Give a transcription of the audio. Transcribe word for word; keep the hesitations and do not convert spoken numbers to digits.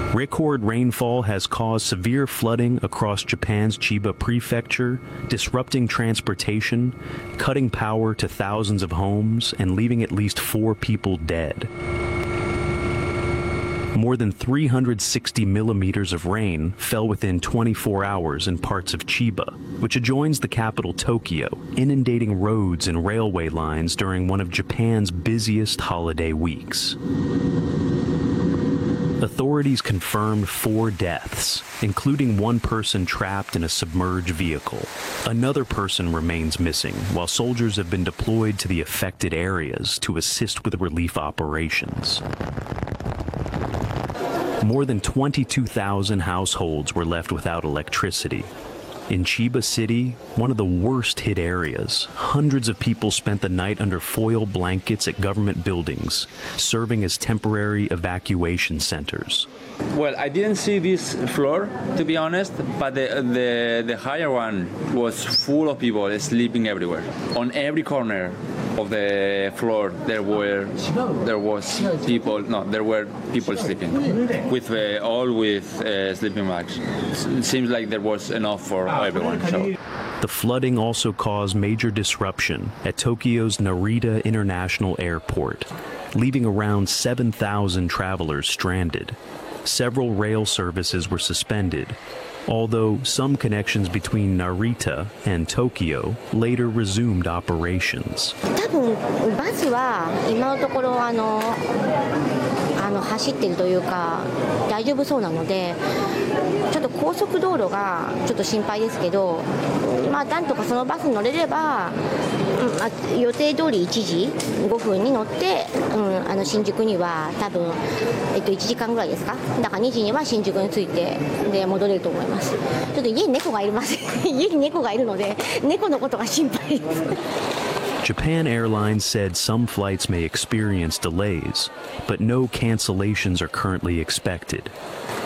Record rainfall has caused severe flooding across Japan's Chiba prefecture, disrupting transportation, cutting power to thousands of homes, and leaving at least four people dead. More than three hundred sixty millimeters of rain fell within twenty-four hours in parts of Chiba, which adjoins the capital Tokyo, inundating roads and railway lines during one of Japan's busiest holiday weeks. Authorities confirmed four deaths, including one person trapped in a submerged vehicle. Another person remains missing, while soldiers have been deployed to the affected areas to assist with relief operations. More than twenty-two thousand households were left without electricity. In Chiba City, one of the worst-hit areas, hundreds of people spent the night under foil blankets at government buildings, serving as temporary evacuation centers. Well, I didn't see this floor, to be honest, but the, the, the higher one was full of people sleeping everywhere. On every corner of the floor, there were there was people. No, there were people sleeping, with uh, all with uh, sleeping bags. It seems like there was enough for everyone. So. The flooding also caused major disruption at Tokyo's Narita International Airport, leaving around seven thousand travelers stranded. Several rail services were suspended, although some connections between Narita and Tokyo later resumed operations. 多分バスは今のところあのあの走っているというか大丈夫そうなので、ちょっと高速道路がちょっと心配ですけど、まあなんとかそのバスに乗れれば、うんあ予定通りいちじごふんに乗って、うん、あの新宿には多分えっといちじかんぐらいですか。だからにじには新宿に着いてで戻れると思います。ちょっと家に猫がいます。家に猫がいるので猫のことが心配です。 Japan Airlines said some flights may experience delays, but no cancellations are currently expected.